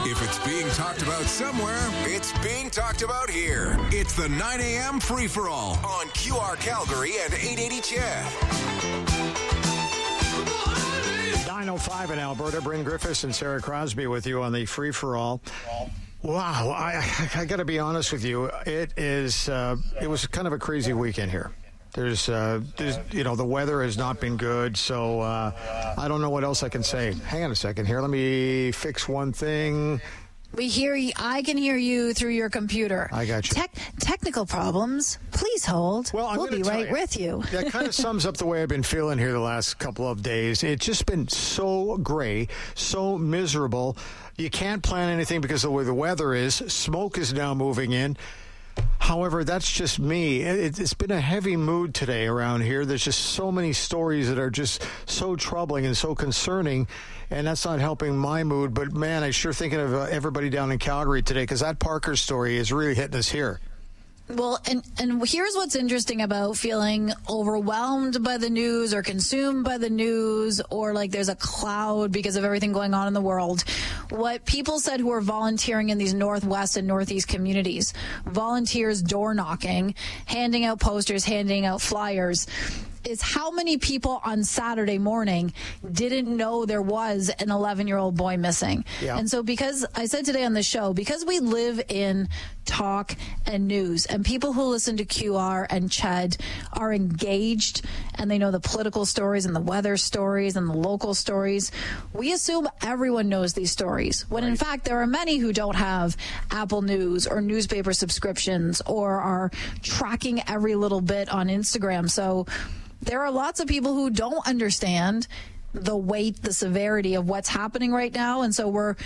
If it's being talked about somewhere, it's being talked about here. It's the 9 a.m. free-for-all on QR Calgary and 880 CHED. 9:05 in Alberta. Bryn Griffiths and Sarah Crosby with you on the free-for-all. Wow, I got to be honest with you. It was kind of a crazy weekend here. There's the weather has not been good, so I don't know what else I can say. Hang on a second here. Let me fix one thing. We hear you. I can hear you through your computer. I got you. Technical problems. Please hold. Well, we'll be right with you. That kind of sums up the way I've been feeling here the last couple of days. It's just been so gray, so miserable. You can't plan anything because of the way the weather is. Smoke is now moving in. However, that's just me. It's been a heavy mood today around here. There's just so many stories that are just so troubling and so concerning, and that's not helping my mood. But, man, I'm sure thinking of everybody down in Calgary today because that Parker story is really hitting us here. Well, and here's what's interesting about feeling overwhelmed by the news or consumed by the news or like there's a cloud because of everything going on in the world. What people said who are volunteering in these Northwest and Northeast communities, volunteers door knocking, handing out posters, handing out flyers, is how many people on Saturday morning didn't know there was an 11-year-old boy missing. Yeah. And so because I said today on the show, because we live in talk and news and people who listen to QR and CHED are engaged and they know the political stories and the weather stories and the local stories, we assume everyone knows these stories. When in fact, there are many who don't have Apple News or newspaper subscriptions or are tracking every little bit on Instagram. So there are lots of people who don't understand the weight, the severity of what's happening right now. And so we're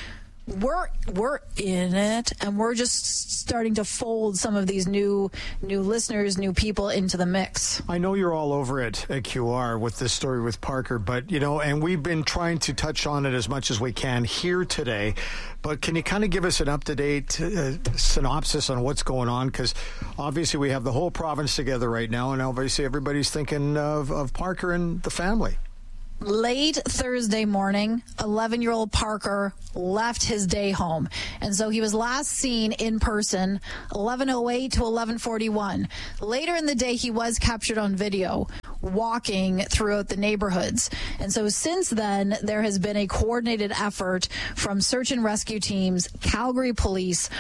in it, and we're just starting to fold some of these new listeners, new people into the mix. I know you're all over it at QR with this story with Parker, but, and we've been trying to touch on it as much as we can here today. But can you kind of give us an up-to-date synopsis on what's going on? Because obviously we have the whole province together right now, and obviously everybody's thinking of Parker and the family. Late Thursday morning, 11-year-old Parker left his day home. And so he was last seen in person 11:08 to 11:41. Later in the day, he was captured on video walking throughout the neighborhoods. And so since then, there has been a coordinated effort from search and rescue teams, Calgary Police,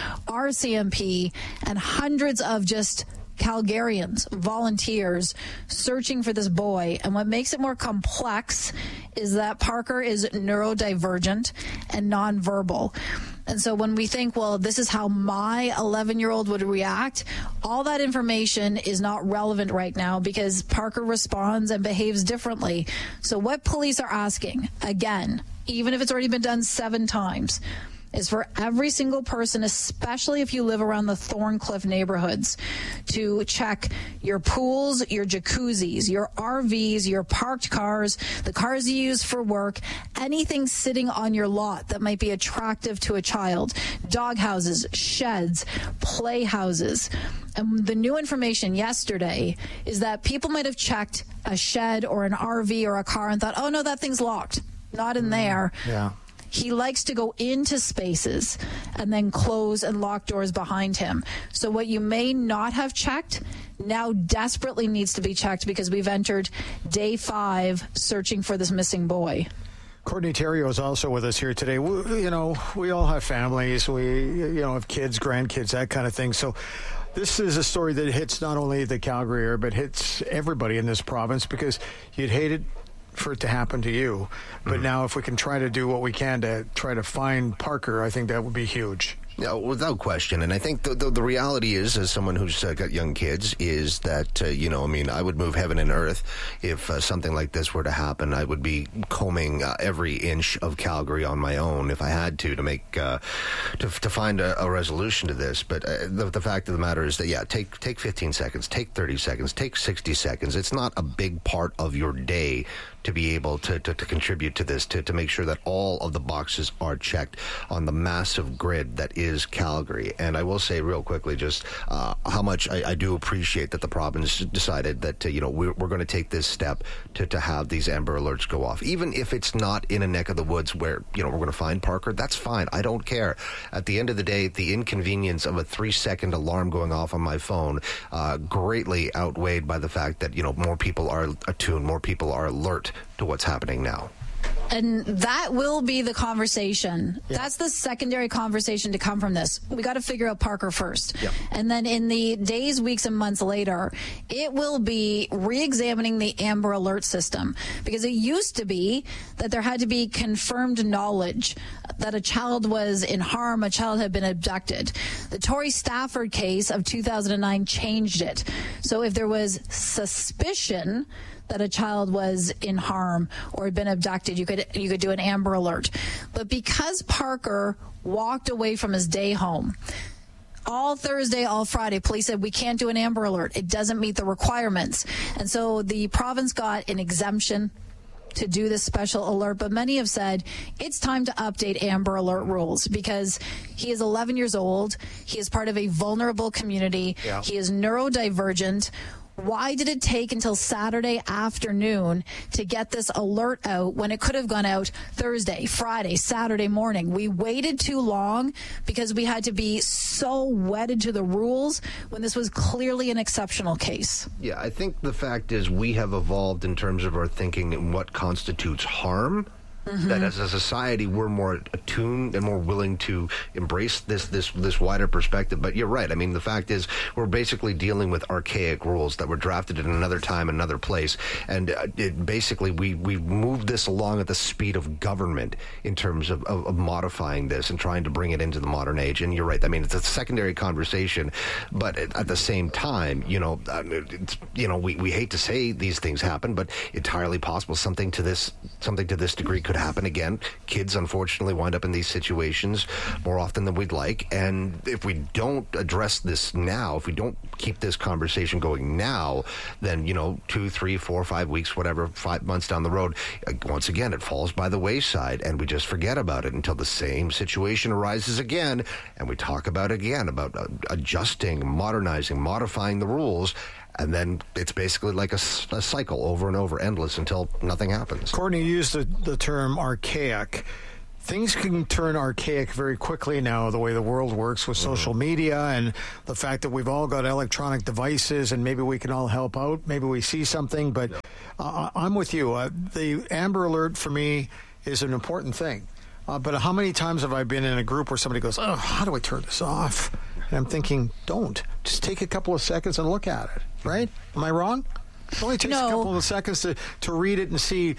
RCMP, and hundreds of just Calgarians, volunteers, searching for this boy. And what makes it more complex is that Parker is neurodivergent and nonverbal. And so when we think, well, this is how my 11-year-old would react, all that information is not relevant right now because Parker responds and behaves differently. So what police are asking, again, even if it's already been done 7 times, is for every single person, especially if you live around the Thorncliffe neighborhoods, to check your pools, your jacuzzis, your RVs, your parked cars, the cars you use for work, anything sitting on your lot that might be attractive to a child, dog houses, sheds, playhouses. And the new information yesterday is that people might have checked a shed or an RV or a car and thought, oh, no, that thing's locked. Not in there. Yeah. He likes to go into spaces and then close and lock doors behind him. So what you may not have checked now desperately needs to be checked because we've entered day 5 searching for this missing boy. Courtney Theriault is also with us here today. We all have families. We have kids, grandkids, that kind of thing. So this is a story that hits not only the Calgary area, but hits everybody in this province because you'd hate it for it to happen to you. But now if we can try to do what we can to try to find Parker, I think that would be huge. Yeah, without question. And I think the reality is, as someone who's got young kids, is that, I would move heaven and earth if something like this were to happen. I would be combing every inch of Calgary on my own if I had to make, to find a resolution to this. But the fact of the matter is that, take 15 seconds, take 30 seconds, take 60 seconds. It's not a big part of your day to be able to contribute to this, to make sure that all of the boxes are checked on the massive grid that is Calgary. And I will say real quickly just how much I do appreciate that the province decided that, we're going to take this step to have these Amber Alerts go off. Even if it's not in a neck of the woods where, we're going to find Parker, that's fine. I don't care. At the end of the day, the inconvenience of a 3-second alarm going off on my phone greatly outweighed by the fact that, more people are attuned, more people are alert to what's happening now. And that will be the conversation. Yeah. That's the secondary conversation to come from this. We got to figure out Parker first. Yep. And then in the days, weeks, and months later, it will be re-examining the Amber Alert system. Because it used to be that there had to be confirmed knowledge that a child was in harm, a child had been abducted. The Tori Stafford case of 2009 changed it. So if there was suspicion that a child was in harm or had been abducted, you could do an Amber Alert. But because Parker walked away from his day home, all Thursday, all Friday, police said, we can't do an Amber Alert. It doesn't meet the requirements. And so the province got an exemption to do this special alert, but many have said it's time to update Amber Alert rules because he is 11 years old. He is part of a vulnerable community. Yeah. He is neurodivergent. Why did it take until Saturday afternoon to get this alert out when it could have gone out Thursday, Friday, Saturday morning? We waited too long because we had to be so wedded to the rules when this was clearly an exceptional case. Yeah, I think the fact is we have evolved in terms of our thinking and what constitutes harm. Mm-hmm. That as a society we're more attuned and more willing to embrace this wider perspective. But you're right. I mean, the fact is we're basically dealing with archaic rules that were drafted in another time, another place, and we moved this along at the speed of government in terms of modifying this and trying to bring it into the modern age. And you're right. I mean, it's a secondary conversation, but at the same time, we hate to say these things happen, but entirely possible something to this degree could happen again. Kids, unfortunately, wind up in these situations more often than we'd like. And if we don't address this now, if we don't keep this conversation going now, then, 2, 3, 4, 5 weeks, whatever, 5 months down the road, once again, it falls by the wayside and we just forget about it until the same situation arises again. And we talk about adjusting, modernizing, modifying the rules. And then it's basically like a cycle over and over, endless, until nothing happens. Courtney used the term archaic. Things can turn archaic very quickly now, the way the world works with social media and the fact that we've all got electronic devices and maybe we can all help out. Maybe we see something, but I'm with you. The Amber Alert for me is an important thing. But how many times have I been in a group where somebody goes, oh, how do I turn this off? And I'm thinking, don't. Just take a couple of seconds and look at it, right? Am I wrong? It only takes a couple of seconds to read it and see,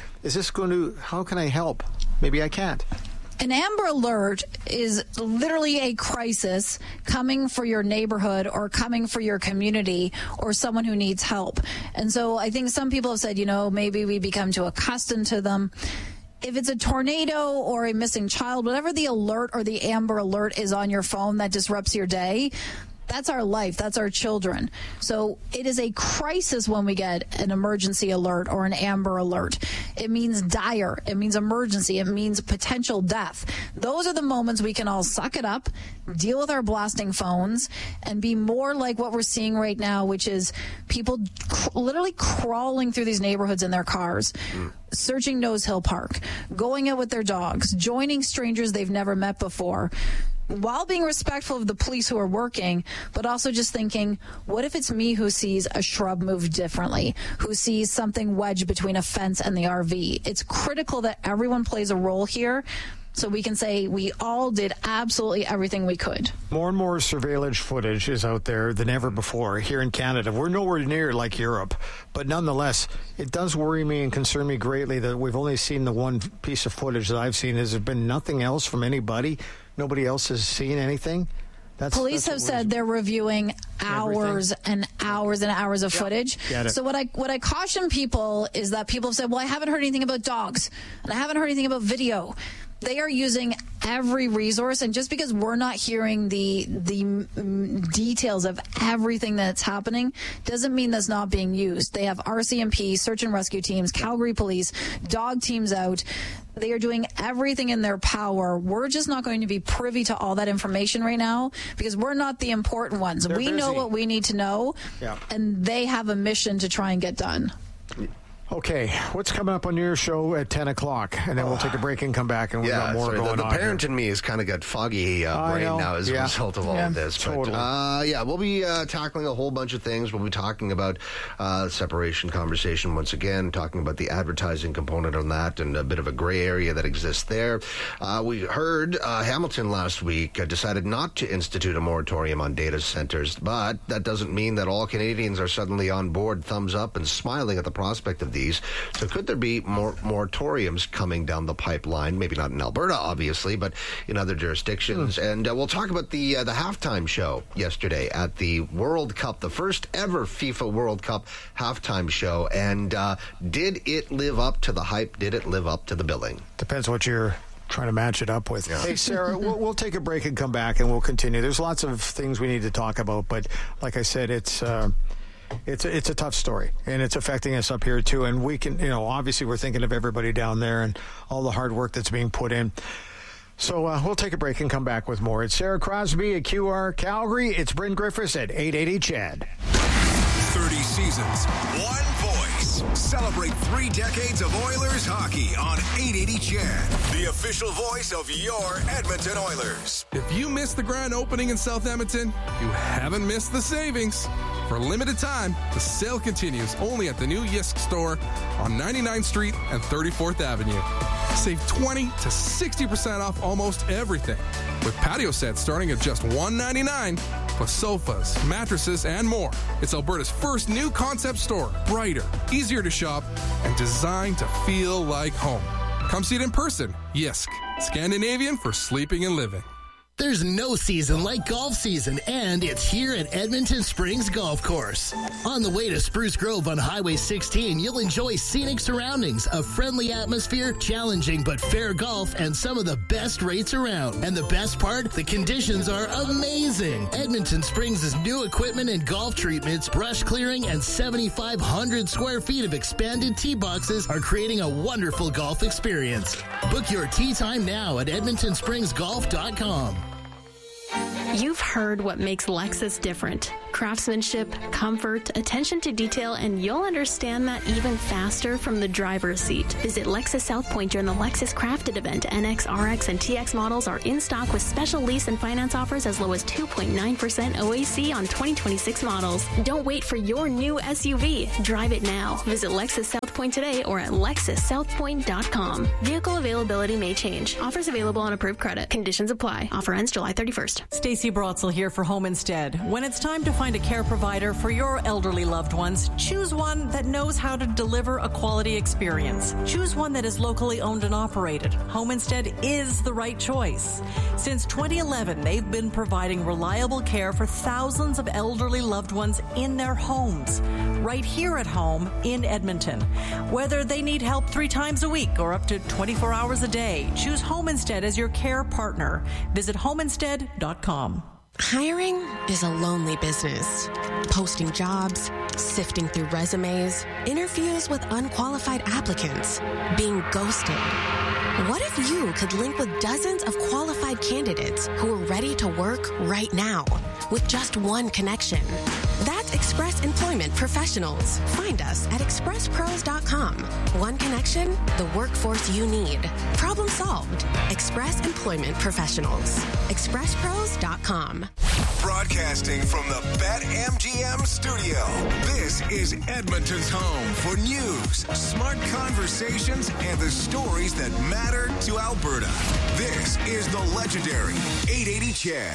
how can I help? Maybe I can't. An Amber Alert is literally a crisis coming for your neighborhood or coming for your community or someone who needs help. And so I think some people have said, maybe we become too accustomed to them. If it's a tornado or a missing child, whatever the alert or the Amber Alert is on your phone that disrupts your day, that's our life. That's our children. So it is a crisis when we get an emergency alert or an Amber Alert. It means dire. It means emergency. It means potential death. Those are the moments we can all suck it up, deal with our blasting phones, and be more like what we're seeing right now, which is people literally crawling through these neighborhoods in their cars, searching Nose Hill Park, going out with their dogs, joining strangers they've never met before, while being respectful of the police who are working, but also just thinking, what if it's me who sees a shrub move differently, who sees something wedged between a fence and the RV? It's critical that everyone plays a role here so we can say we all did absolutely everything we could. More and more surveillance footage is out there than ever before here in Canada. We're nowhere near like Europe, but nonetheless, it does worry me and concern me greatly that we've only seen the one piece of footage that I've seen. Has there been nothing else from anybody? Nobody else has seen anything? Police have said they're reviewing hours and hours and hours of footage. So what I caution people is that people have said, well, I haven't heard anything about dogs and I haven't heard anything about video. They are using every resource, and just because we're not hearing the details of everything that's happening doesn't mean that's not being used. They have RCMP, search and rescue teams, Calgary Police, dog teams out. They are doing everything in their power. We're just not going to be privy to all that information right now because we're not the important ones. They're busy. Know what we need to know, and they have a mission to try and get done. Okay, what's coming up on your show at 10 o'clock? And then we'll take a break and come back, and we've got more going on. The parent in me has kind of got foggy brain now as a result of all of this. Totally. But, we'll be tackling a whole bunch of things. We'll be talking about separation conversation once again, talking about the advertising component on that and a bit of a gray area that exists there. We heard Hamilton last week decided not to institute a moratorium on data centers, but that doesn't mean that all Canadians are suddenly on board, thumbs up, and smiling at the prospect of these. So could there be more moratoriums coming down the pipeline? Maybe not in Alberta, obviously, but in other jurisdictions. And we'll talk about the halftime show yesterday at the World Cup, the first ever FIFA World Cup halftime show. And did it live up to the hype? Did it live up to the billing? Depends what you're trying to match it up with. Yeah. Hey, Sarah, we'll take a break and come back, and we'll continue. There's lots of things we need to talk about, but like I said, it's a tough story, and it's affecting us up here too. And we can, obviously we're thinking of everybody down there and all the hard work that's being put in. So we'll take a break and come back with more. It's Sarah Crosby at QR Calgary. It's Bryn Griffiths at 880 CHED. 30 seasons, one voice. Celebrate 3 decades of Oilers hockey on 880 CHED, the official voice of your Edmonton Oilers. If you missed the grand opening in South Edmonton, you haven't missed the savings. For a limited time, the sale continues only at the new Yisk store on 99th Street and 34th Avenue. Save 20 to 60% off almost everything, with patio sets starting at just $199, plus sofas, mattresses, and more. It's Alberta's first new concept store, brighter, easier to shop, and designed to feel like home. Come see it in person. Yisk, Scandinavian for sleeping and living. There's no season like golf season, and it's here at Edmonton Springs Golf Course. On the way to Spruce Grove on Highway 16, you'll enjoy scenic surroundings, a friendly atmosphere, challenging but fair golf, and some of the best rates around. And the best part, the conditions are amazing. Edmonton Springs' new equipment and golf treatments, brush clearing, and 7,500 square feet of expanded tee boxes are creating a wonderful golf experience. Book your tee time now at EdmontonSpringsGolf.com. You've heard what makes Lexus different. Craftsmanship, comfort, attention to detail, and you'll understand that even faster from the driver's seat. Visit Lexus South Point during the Lexus Crafted event. NX, RX, and TX models are in stock with special lease and finance offers as low as 2.9% OAC on 2026 models. Don't wait for your new SUV. Drive it now. Visit Lexus South Point today or at LexusSouthPoint.com. Vehicle availability may change. Offers available on approved credit. Conditions apply. Offer ends July 31st. Stacey Brotzel here for Home Instead. When it's time to find a care provider for your elderly loved ones, choose one that knows how to deliver a quality experience. Choose one that is locally owned and operated. Home Instead is the right choice. Since 2011, they've been providing reliable care for thousands of elderly loved ones in their homes, right here at home in Edmonton. Whether they need help 3 times a week or up to 24 hours a day, choose Home Instead as your care partner. Visit homeinstead.com. Hiring is a lonely business. Posting jobs, sifting through resumes, interviews with unqualified applicants, being ghosted. What if you could link with dozens of qualified candidates who are ready to work right now with just one connection? That's Express Employment Professionals. Find us at expresspros.com. One connection, the workforce you need. Problem solved. Express Employment Professionals. expresspros.com. Broadcasting from the BetMGM studio, this is Edmonton's home for news, smart conversations, and the stories that matter to Alberta. This is the legendary 880 CHED.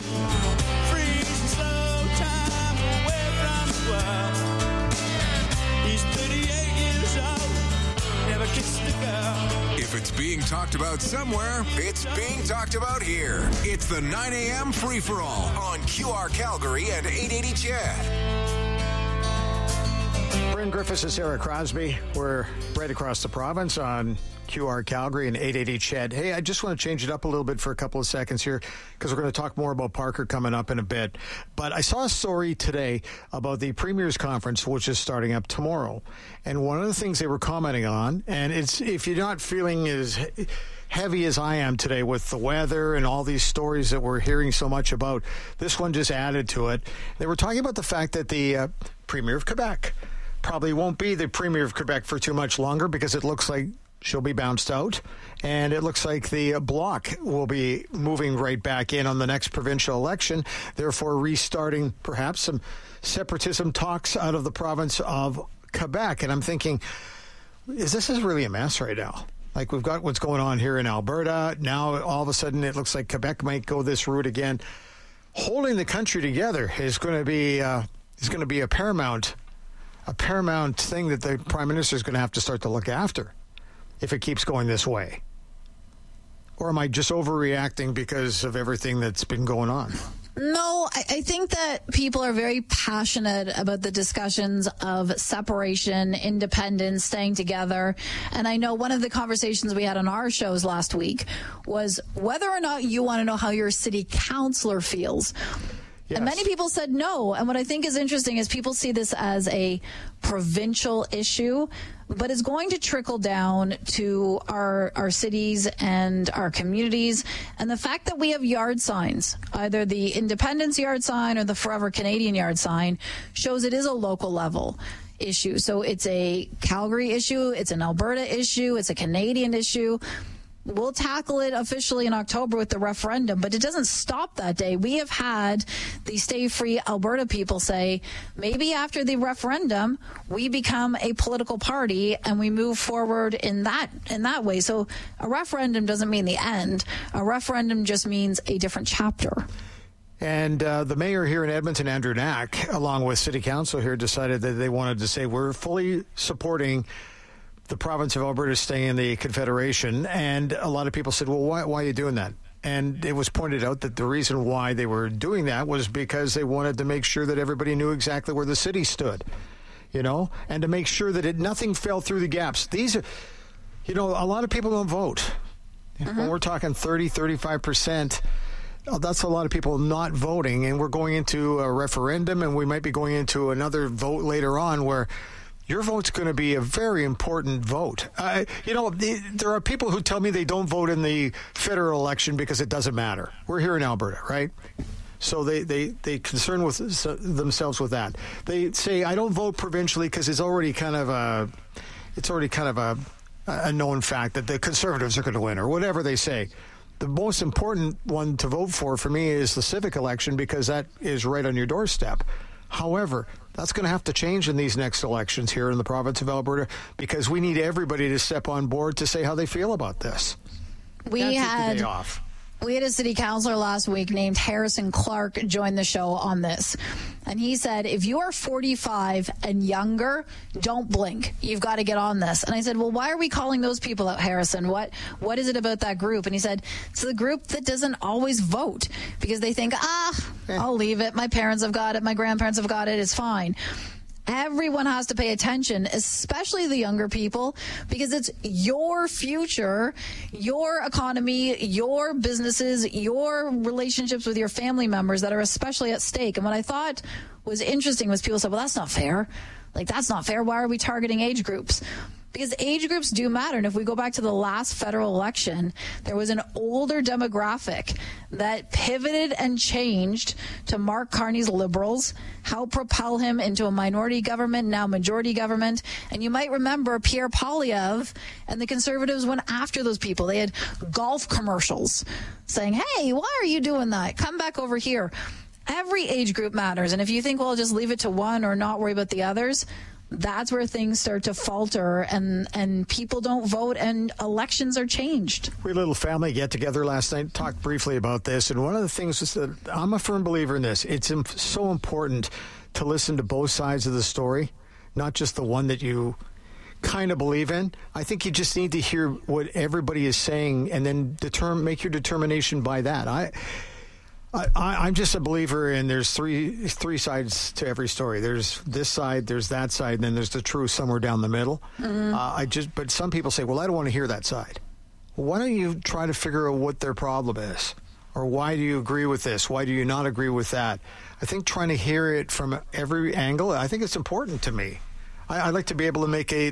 Freezing slow time away from the world. He's 38 years old, never kissed a girl. If it's being talked about somewhere, it's being talked about here. It's the 9 a.m. free-for-all on QR Calgary and 880 CHED. Bryn Griffiths and Sarah Crosby. We're right across the province on QR Calgary and 880 CHED. Hey, I just want to change it up a little bit for a couple of seconds here because we're going to talk more about Parker coming up in a bit. But I saw a story today about the Premier's Conference, which is starting up tomorrow. And one of the things they were commenting on, and it's if you're not feeling as heavy as I am today with the weather and all these stories that we're hearing so much about, this one just added to it. They were talking about the fact that the Premier of Quebec probably won't be the Premier of Quebec for too much longer because it looks like she'll be bounced out. And it looks like the Bloc will be moving right back in on the next provincial election, therefore restarting perhaps some separatism talks out of the province of Quebec. And I'm thinking, this is really a mess right now? Like, we've got what's going on here in Alberta. Now, all of a sudden, it looks like Quebec might go this route again. Holding the country together is going to be a paramount thing that the Prime Minister is going to have to start to look after if it keeps going this way. Or am I just overreacting because of everything that's been going on? No, I think that people are very passionate about the discussions of separation, independence, staying together. And I know one of the conversations we had on our shows last week was whether or not you want to know how your city councillor feels. Yes. And many people said no. And what I think is interesting is people see this as a provincial issue, but it's going to trickle down to our cities and our communities. And the fact that we have yard signs, either the Independence yard sign or the Forever Canadian yard sign, shows it is a local level issue. So it's a Calgary issue, it's an Alberta issue, it's a Canadian issue. We'll tackle it officially in October with the referendum, but it doesn't stop that day. We have had the Stay Free Alberta people say, maybe after the referendum, we become a political party and we move forward in that way. So a referendum doesn't mean the end. A referendum just means a different chapter. And the mayor here in Edmonton, Andrew Knack, along with City Council here, decided that they wanted to say we're fully supporting the province of Alberta staying in the Confederation. And a lot of people said, well, why are you doing that? And it was pointed out that the reason why they were doing that was because they wanted to make sure that everybody knew exactly where the city stood, and to make sure that nothing fell through the gaps. These are, a lot of people don't vote. When we're talking 30, 35%, that's a lot of people not voting. And we're going into a referendum, and we might be going into another vote later on where your vote's going to be a very important vote. There are people who tell me they don't vote in the federal election because it doesn't matter. We're here in Alberta, right? So they concern with themselves with that. They say, I don't vote provincially because it's already kind of a known fact that the Conservatives are going to win, or whatever they say. The most important one to vote for me is the civic election because that is right on your doorstep. However, that's going to have to change in these next elections here in the province of Alberta because we need everybody to step on board to say how they feel about this. We had a city councillor last week named Harrison Clark join the show on this. And he said, if you are 45 and younger, don't blink. You've got to get on this. And I said, well, why are we calling those people out, Harrison? What is it about that group? And he said, it's the group that doesn't always vote because they think, I'll leave it. My parents have got it. My grandparents have got it. It's fine. Everyone has to pay attention, especially the younger people, because it's your future, your economy, your businesses, your relationships with your family members that are especially at stake. And what I thought was interesting was people said, well, that's not fair. Like, that's not fair. Why are we targeting age groups? Because age groups do matter. And if we go back to the last federal election, there was an older demographic that pivoted and changed to Mark Carney's Liberals, helped propel him into a minority government, now majority government. And you might remember Pierre Poilievre and the Conservatives went after those people. They had golf commercials saying, hey, why are you doing that? Come back over here. Every age group matters. And if you think, well, just leave it to one or not worry about the others, that's where things start to falter and people don't vote and elections are changed. We had a little family get together last night, talked briefly about this. And one of the things is that I'm a firm believer in this. It's so important to listen to both sides of the story, not just the one that you kind of believe in. I think you just need to hear what everybody is saying and then make your determination by that. I'm just a believer in there's three sides to every story. There's this side, there's that side, and then there's the truth somewhere down the middle. But some people say, well, I don't want to hear that side. Well, why don't you try to figure out what their problem is? Or why do you agree with this? Why do you not agree with that? I think trying to hear it from every angle, I think it's important to me. I like to be able to make a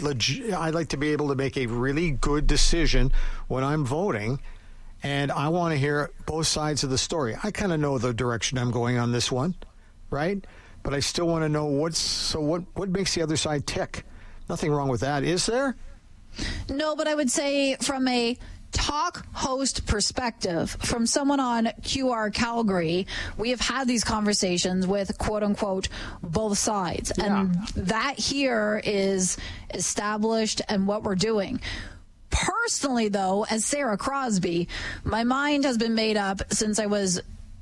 really good decision when I'm voting. And I want to hear both sides of the story. I kind of know the direction I'm going on this one, right? But I still want to know what makes the other side tick. Nothing wrong with that, is there? No, but I would say from a talk host perspective, from someone on QR Calgary, we have had these conversations with quote unquote both sides. Yeah. And that here is established and what we're doing. Personally, though, as Sarah Crosby, my mind has been made up since I was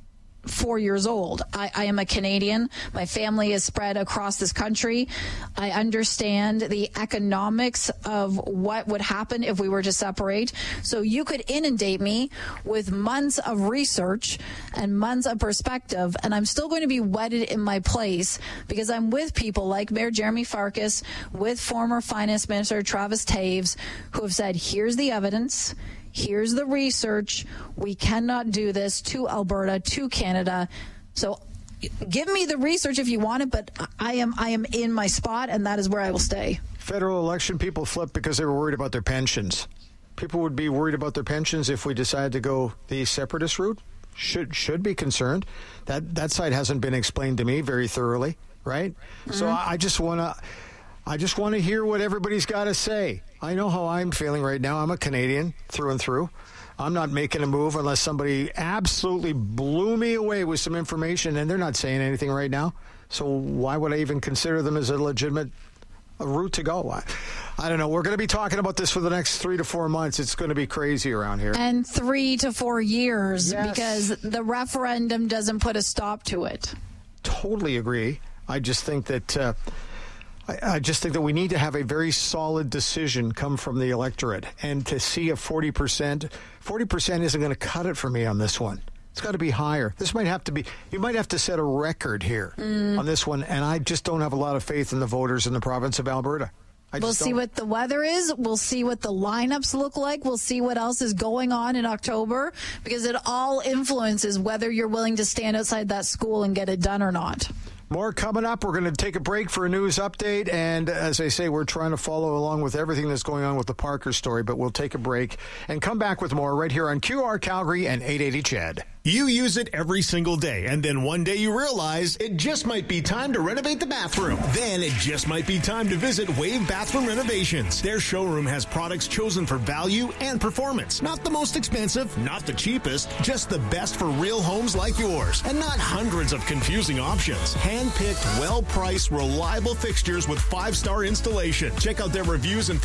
4 years old. I am a Canadian. My family is spread across this country. I understand the economics of what would happen if we were to separate. So you could inundate me with months of research and months of perspective, and I'm still going to be wedded in my place because I'm with people like Mayor Jeremy Farkas, with former Finance Minister Travis Taves, who have said, here's the evidence. Here's the research. We cannot do this to Alberta, to Canada. So give me the research if you want it, but I am in my spot, and that is where I will stay. Federal election people flipped because they were worried about their pensions. People would be worried about their pensions if we decided to go the separatist route. Should be concerned. That side hasn't been explained to me very thoroughly, right? Mm-hmm. So I just want to hear what everybody's got to say. I know how I'm feeling right now. I'm a Canadian through and through. I'm not making a move unless somebody absolutely blew me away with some information, and they're not saying anything right now. So why would I even consider them as a legitimate route to go? I don't know. We're going to be talking about this for the next 3 to 4 months. It's going to be crazy around here. And 3 to 4 years, yes, because the referendum doesn't put a stop to it. Totally agree. I just think that... I just think that we need to have a very solid decision come from the electorate. And to see a 40% isn't going to cut it for me on this one. It's got to be higher. This might have to be, you might have to set a record here on this one. And I just don't have a lot of faith in the voters in the province of Alberta. We'll see what the weather is. We'll see what the lineups look like. We'll see what else is going on in October, because it all influences whether you're willing to stand outside that school and get it done or not. More coming up. We're going to take a break for a news update. And as I say, we're trying to follow along with everything that's going on with the Parker story. But we'll take a break and come back with more right here on QR Calgary and 880 CHED. You use it every single day, and then one day you realize it just might be time to renovate the bathroom. Then it just might be time to visit Wave Bathroom Renovations. Their showroom has products chosen for value and performance. Not the most expensive, not the cheapest, just the best for real homes like yours. And not hundreds of confusing options. Hand-picked, well-priced, reliable fixtures with 5-star installation. Check out their reviews and